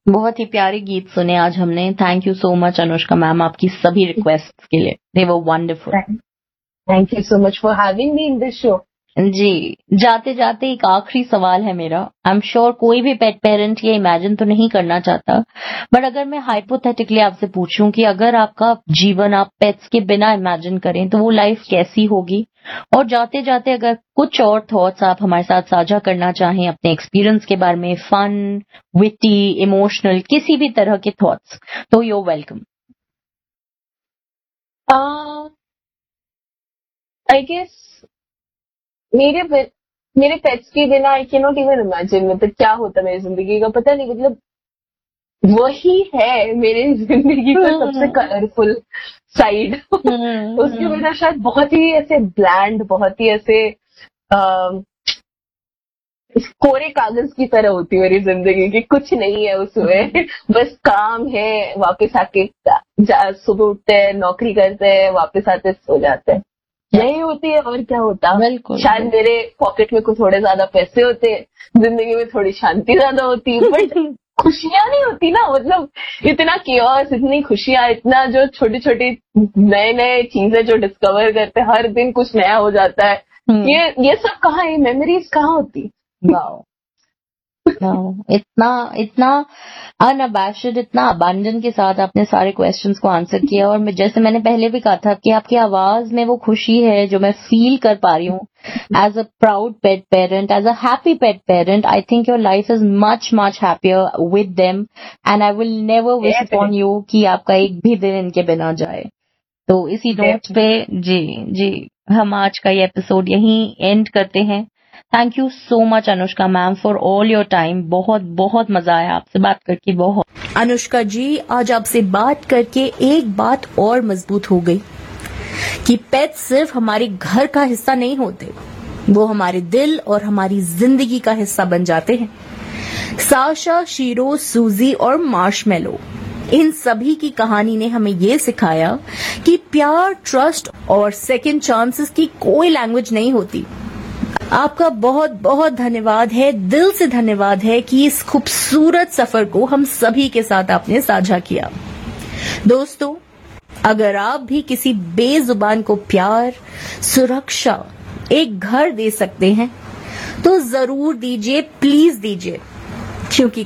बहुत ही प्यारे गीत सुने आज हमने। Thank you so much Anushka ma'am आपकी सभी रिक्वेस्ट के लिए, दे वर wonderful. Thank you so much for having me in this show. जी, जाते जाते एक आखिरी सवाल है मेरा। आई एम श्योर कोई भी पेट पेरेंट ये इमेजिन तो नहीं करना चाहता, बट अगर मैं हाइपोथेटिकली आपसे पूछूं कि अगर आपका जीवन आप पेट्स के बिना इमेजिन करें तो वो लाइफ कैसी होगी, और जाते जाते अगर कुछ और थॉट्स आप हमारे साथ साझा करना चाहें अपने एक्सपीरियंस के बारे में, फन, विटी, इमोशनल, किसी भी तरह के थॉट्स, तो यू वेलकम। आई गेस मेरे पेट्स के बिना I can not even imagine मतलब क्या होता मेरी जिंदगी का, पता नहीं, मतलब वही है मेरी जिंदगी का सबसे कलरफुल साइड। उसके बिना शायद बहुत ही ऐसे ब्लैंड, बहुत ही ऐसे कोरे कागज की तरह होती मेरी जिंदगी की, कुछ नहीं है उसमें। बस काम है, वापस आके सुबह उठते हैं, नौकरी करते हैं, वापस आते सो जाते हैं, यही होती है। और क्या होता, शायद मेरे पॉकेट में कुछ थोड़े ज्यादा पैसे होते, जिंदगी में थोड़ी शांति ज्यादा होती, बट खुशियां नहीं होती ना। मतलब इतना कियोस, इतनी खुशियां, इतना जो छोटी छोटी नए नए चीजें जो डिस्कवर करते, हर दिन कुछ नया हो जाता है, ये सब कहाँ है, मेमोरीज कहाँ होती। वाओ, इतना अनअबैशड, इतना अबंडन के साथ आपने सारे क्वेश्चंस को आंसर किया। और जैसे मैंने पहले भी कहा था कि आपकी आवाज में वो खुशी है जो मैं फील कर पा रही हूँ। As a proud pet parent, as a happy pet parent, I think your life is much much happier with them, and I will never wish upon you कि आपका एक भी दिन इनके बिना जाए। तो इसी नोट पे जी हम आज का ये एपिसोड यहीं एंड करते हैं। Thank you so much Anushka ma'am for all your time. बहुत बहुत मजा आया आपसे बात करके, बहुत। अनुष्का जी, आज आपसे बात करके एक बात और मजबूत हो गई कि पेट सिर्फ हमारे घर का हिस्सा नहीं होते, वो हमारे दिल और हमारी जिंदगी का हिस्सा बन जाते हैं। साशा, शीरो, सूजी और मार्शमेलो, इन सभी की कहानी ने हमें ये सिखाया कि प्यार, ट्रस्ट और सेकंड चांसेस की कोई लैंग्वेज नहीं होती। आपका बहुत बहुत धन्यवाद है, दिल से धन्यवाद है कि इस खूबसूरत सफर को हम सभी के साथ आपने साझा किया। दोस्तों, अगर आप भी किसी बेजुबान को प्यार, सुरक्षा, एक घर दे सकते हैं तो जरूर दीजिए, प्लीज दीजिए, क्योंकि